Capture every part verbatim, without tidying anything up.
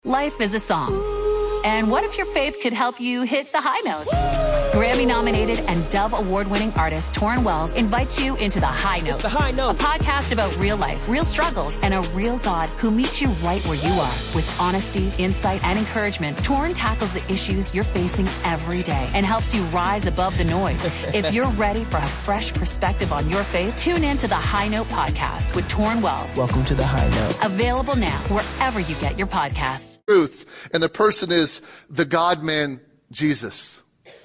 Life is a song. And what if your faith could help you hit the high notes? Grammy-nominated and Dove Award-winning artist Torrin Wells invites you into The High Note. It's The High Note. A podcast about real life, real struggles, and a real God who meets you right where you are. With honesty, insight, and encouragement, Torrin tackles the issues you're facing every day and helps you rise above the noise. If you're ready for a fresh perspective on your faith, tune in to The High Note podcast with Torrin Wells. Welcome to The High Note. Available now wherever you get your podcasts. Truth, and the person is the God-man, Jesus.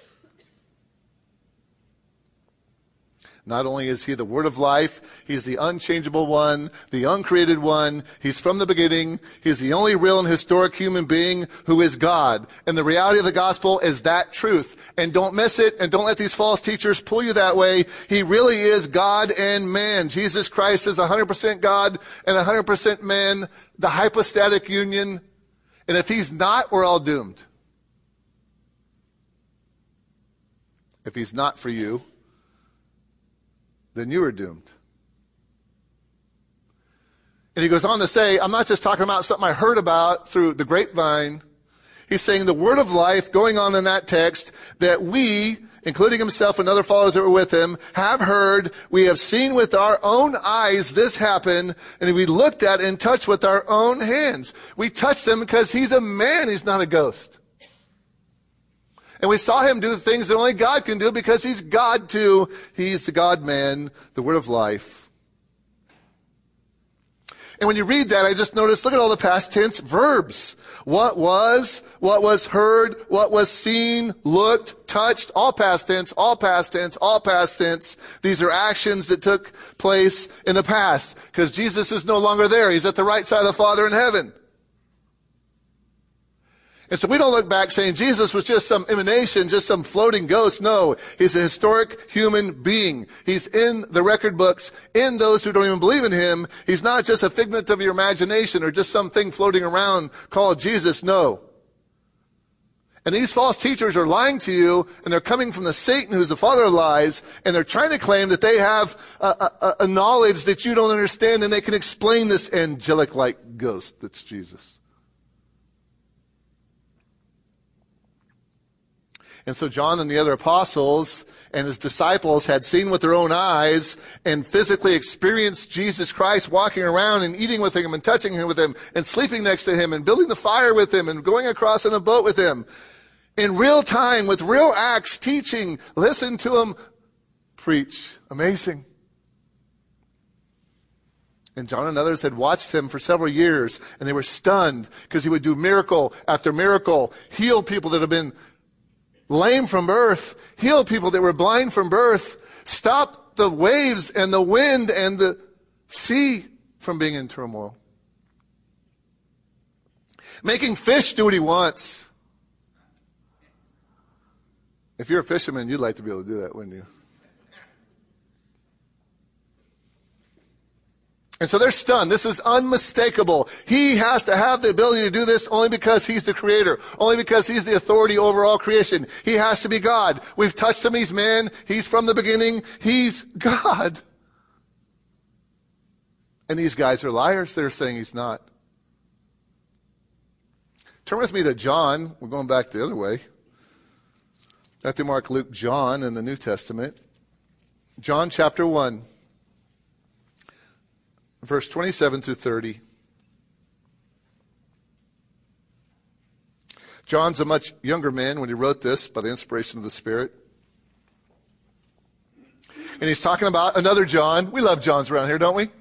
Not only is he the Word of life, he's the unchangeable one, the uncreated one. He's from the beginning. He's the only real and historic human being who is God. And the reality of the gospel is that truth. And don't miss it, and don't let these false teachers pull you that way. He really is God and man. Jesus Christ is one hundred percent God and one hundred percent man, the hypostatic union. And if he's not, we're all doomed. If he's not for you, then you are doomed. And he goes on to say, I'm not just talking about something I heard about through the grapevine. He's saying the word of life going on in that text that we, including himself and other followers that were with him, have heard, we have seen with our own eyes this happen, and we looked at and touched with our own hands. We touched him because he's a man, he's not a ghost. And we saw him do things that only God can do because he's God too. He's the God-man, the word of life. And when you read that, I just noticed, look at all the past tense verbs. What was, what was heard, what was seen, looked, touched, all past tense, all past tense, all past tense. These are actions that took place in the past because Jesus is no longer there. He's at the right side of the Father in heaven. And so we don't look back saying Jesus was just some emanation, just some floating ghost. No, he's a historic human being. He's in the record books, in those who don't even believe in him. He's not just a figment of your imagination or just something floating around called Jesus. No. And these false teachers are lying to you, and they're coming from the Satan who's the father of lies, and they're trying to claim that they have a, a, a knowledge that you don't understand, and they can explain this angelic-like ghost that's Jesus. And so John and the other apostles and his disciples had seen with their own eyes and physically experienced Jesus Christ walking around and eating with him and touching him with him and sleeping next to him and building the fire with him and going across in a boat with him. In real time, with real acts, teaching, listen to him preach. Amazing. And John and others had watched him for several years, and they were stunned because he would do miracle after miracle, heal people that have been lame from birth, heal people that were blind from birth, stop the waves and the wind and the sea from being in turmoil. Making fish do what he wants. If you're a fisherman, you'd like to be able to do that, wouldn't you? And so they're stunned. This is unmistakable. He has to have the ability to do this only because he's the creator, only because he's the authority over all creation. He has to be God. We've touched him. He's man. He's from the beginning. He's God. And these guys are liars. They're saying he's not. Turn with me to John. We're going back the other way. Matthew, Mark, Luke, John in the New Testament. John chapter one. Verse twenty-seven through thirty. John's a much younger man when he wrote this by the inspiration of the Spirit. And he's talking about another John. We love Johns around here, don't we?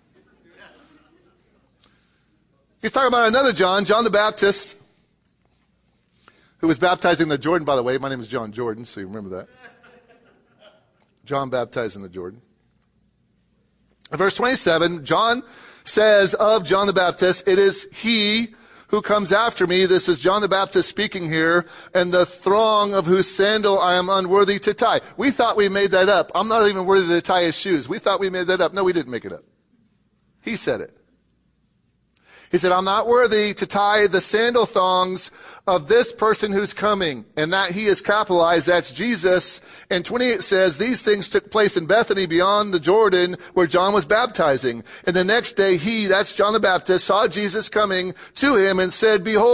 He's talking about another John, John the Baptist, who was baptizing the Jordan, by the way. My name is John Jordan, so you remember that. John baptizing the Jordan. In verse twenty-seven, John says of John the Baptist, it is he who comes after me. This is John the Baptist speaking here, and the throng of whose sandal I am unworthy to tie. We thought we made that up. I'm not even worthy to tie his shoes. We thought we made that up. No, we didn't make it up. He said it. He said, I'm not worthy to tie the sandal thongs of this person who's coming. And that he is capitalized, that's Jesus. And twenty-eight says, these things took place in Bethany beyond the Jordan where John was baptizing. And the next day he, that's John the Baptist, saw Jesus coming to him and said, behold,